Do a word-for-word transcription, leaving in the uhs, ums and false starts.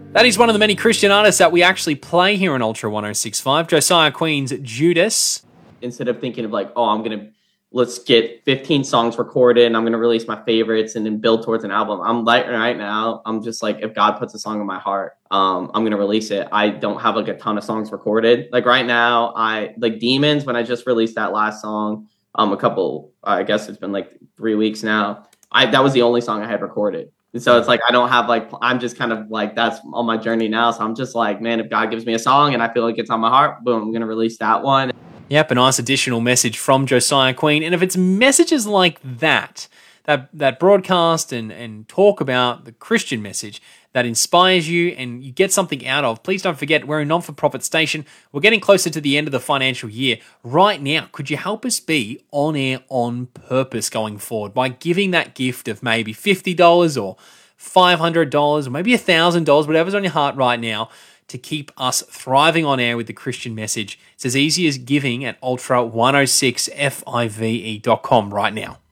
That is one of the many Christian artists that we actually play here on Ultra one oh six point five. Josiah Queen's Judas. Instead of thinking of like, oh, I'm going to, let's get fifteen songs recorded and I'm going to release my favorites and then build towards an album. I'm like right now, I'm just like, if God puts a song in my heart, um, I'm going to release it. I don't have like a ton of songs recorded. Like right now, I like Demons, when I just released that last song, um, a couple, I guess it's been like three weeks now. I, that was the only song I had recorded. And so it's like, I don't have like, I'm just kind of like, that's on my journey now. So I'm just like, man, if God gives me a song and I feel like it's on my heart, boom, I'm going to release that one. Yep, a nice additional message from Josiah Queen. And if it's messages like that, that that broadcast and, and talk about the Christian message that inspires you and you get something out of, please don't forget, we're a non-for-profit station. We're getting closer to the end of the financial year. Right now, could you help us be on air on purpose going forward by giving that gift of maybe fifty dollars or five hundred dollars or maybe one thousand dollars, whatever's on your heart right now, to keep us thriving on air with the Christian message? It's as easy as giving at ultra one oh six five e dot com right now.